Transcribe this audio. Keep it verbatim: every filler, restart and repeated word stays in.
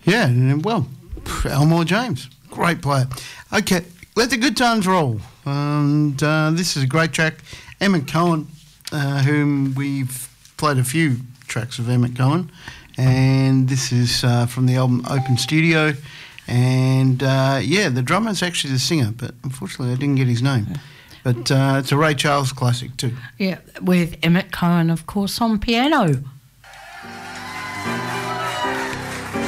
Yeah, and, well, Elmore James, great player. Okay, let the good times roll. And uh, this is a great track. Emmett Cohen, uh, whom we've played a few tracks of Emmett Cohen, and this is uh, from the album Open Studio. And uh, yeah, the drummer's actually the singer, but unfortunately I didn't get his name. But uh, it's a Ray Charles classic too. Yeah, with Emmett Cohen, of course, on piano.